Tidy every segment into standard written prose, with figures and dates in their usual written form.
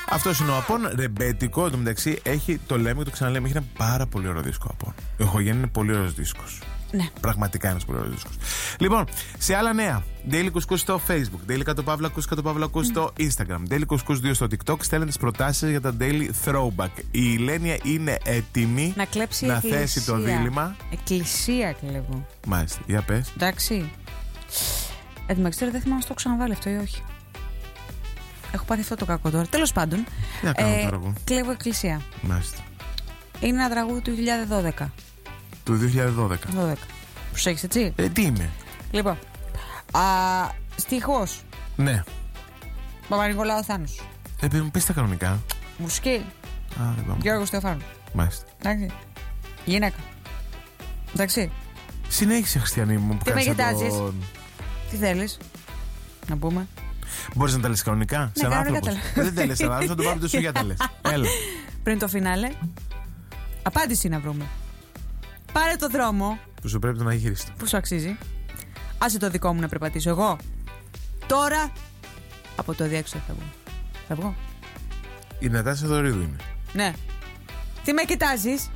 Αυτός είναι ο Απών, ρεμπέτικο. Εν τω μεταξύ έχει, το λέμε και το ξαναλέμε, έχει ένα πάρα πολύ ωραίο δίσκο Απών. Ο Εχωγέννη είναι πολύ ωραίος δίσκος. Ναι. Πραγματικά είναι πολύ ωραίος δίσκος. Λοιπόν, σε άλλα νέα. Daily Couscous στο Facebook, Daily _Couscous στο Instagram, Daily Couscous 2 στο TikTok. Στέλνετε τις προτάσεις για τα Daily Throwback. Η Ηλένια είναι έτοιμη να κλέψει να εκκλησία. θέσει το δίλημμα. Εκκλησία κλέβω. Μάλιστα, για πες. Εντάξει. Εν τω μεταξύ τώρα δεν θυμάμαι αν το ξαναβάλει αυτό ή όχι. Έχω πάθει αυτό το κακό τώρα. Τέλος πάντων. Τι να κάνω τώρα εγώ. Κλέβω εκκλησία. Μάλιστα. Είναι ένα τραγούδι του 2012. Του 2012. Προσέχεις, έτσι. Τι είμαι. Λοιπόν. Στίχος. Ναι. Παπα-Νικολάου Θάνος. Πες τα κανονικά. Μουσική. Δεν πάμε. Γιώργος Θεοφάνου. Μάλιστα. Εντάξει. Γυναίκα. Εντάξει. Συνέχισε, Χριστιανή μου, που Τι με κάνεις κοιτάζεις? τον... Τι θέλεις να πούμε? Μπορείς να τα λες κανονικά, σαν άνθρωπος? Δεν τα λες σαν άνθρωπος, θα το πάρουμε το σου για τα λες. Έλα. Πριν το φινάλε, απάντηση να βρούμε. Πάρε το δρόμο Που σου πρέπει να έχει χειριστεί. που σου αξίζει. Άσε το δικό μου να περπατήσω εγώ. Τώρα από το διέξοδο θα βγω. Θα βγω. Η Νατάσα Δωρίδου είναι. Ναι. Τι με κοιτάζεις?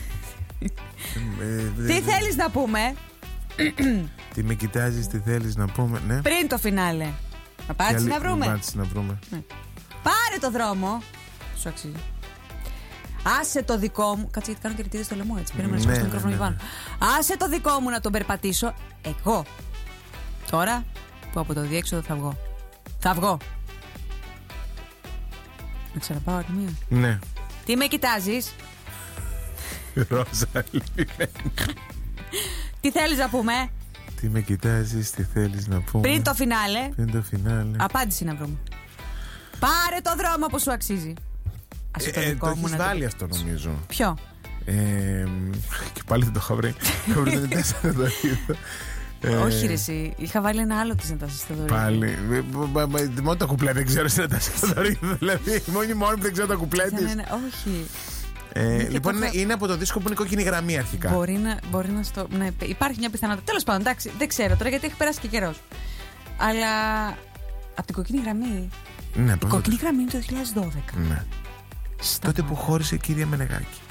Τι θέλεις να πούμε? Τι με κοιτάζεις, τι θέλεις να πούμε, ναι. Πριν το φινάλε. Απάντηση να βρούμε. Απάντηση να βρούμε. Ναι. Πάρε το δρόμο. Σου αξίζει. Άσε το δικό μου. Κάτσε γιατί κάνω και ρητίδες στο λαιμό, έτσι. Πήραμε να σπάσει το μικρόφωνο πάνω. Άσε το δικό μου να τον περπατήσω εγώ. Τώρα που από το διέξοδο θα βγω. Θα βγω. Να ξαναπάω άλλη μία. Ναι. Τι με κοιτάζεις? Ροζαλή. Τι θέλεις να πούμε? Τι με κοιτάζεις, τι θέλεις να πούμε. Πριν το φινάλε. Πριν το φινάλε. Απάντηση να βρούμε. Πάρε το δρόμο που σου αξίζει. Άσε το δικό το μου έχεις να βάλει αυτό νομίζω. Ποιο? Και πάλι δεν το είχα βρει. Είχα βρει την Νατάσα Θεοδωρίδου. Όχι ρε εσύ, είχα βάλει ένα άλλο της Νατάσας Θεοδωρίδου. Πάλι. Μόνο τα κουπλέ δεν ξέρω στην Νατάσα Θεοδωρίδου. Δηλαδή, μόνη που δεν ξέρω τα κουπλέ της. Όχι. Λοιπόν, είναι από το δίσκο που είναι κόκκινη γραμμή αρχικά. Μπορεί να στο. Ναι, υπάρχει μια πιθανότητα. Τέλος πάντων, εντάξει, δεν ξέρω τώρα γιατί έχει περάσει και καιρός. Αλλά. Από την κόκκινη γραμμή. Ναι, η κόκκινη γραμμή είναι το 2012. Ναι. Τότε που χώρισε η κυρία Μενεγάκη.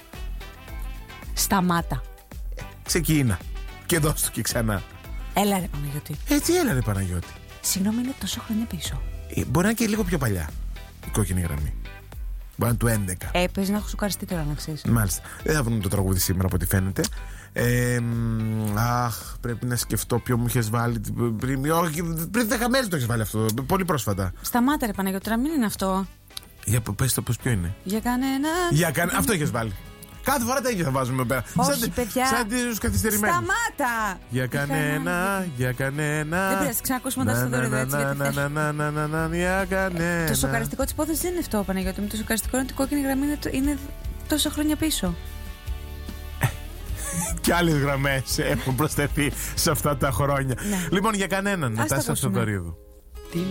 Σταμάτα. Ξεκίνα. Και δώσ' του και ξανά. Έλα ρε Παναγιώτη. Έτσι, έλα ρε Παναγιώτη. Συγγνώμη, είναι τόσο χρόνια πίσω. Μπορεί να είναι και λίγο πιο παλιά η κόκκινη γραμμή. Μπορεί να είναι του 11. Παίζει να έχω σοκαριστεί τώρα, να ξέρεις. Μάλιστα. Δεν θα βρούμε το τραγούδι σήμερα από ό,τι φαίνεται. Πρέπει να σκεφτώ ποιο μου είχες βάλει πριν 10 μέρες το έχεις βάλει αυτό. Πολύ πρόσφατα. Σταμάτα ρε Παναγιώτη, τώρα μην είναι αυτό. Για πες το ποιο είναι. Για κανένα. Αυτό έχεις βάλει. Κάθε φορά τα ίδια θα βάζουμε πέρα. Όχι, παιδιά. Σαν τους καθυστερημένους. Σταμάτα! Για κανένα. Δεν πειράζει, ξανακούσουμε τα Θεοδωρίδου έτσι. Για κανένα. Το σοκαριστικό της υπόθεσης δεν είναι αυτό, Παναγιώτη. Το σοκαριστικό είναι ότι η κόκκινη γραμμή είναι τόσα χρόνια πίσω. Και άλλες γραμμές έχουν προσθεθεί σε αυτά τα χρόνια. Λοιπόν, για κανέναν. Νατάσα Θεοδωρίδου.